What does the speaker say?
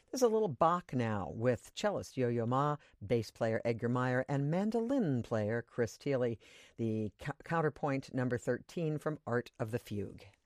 There's a little Bach now with cellist Yo-Yo Ma, bass player Edgar Meyer, and mandolin player Chris Thile. The counterpoint number 13 from Art of the Fugue.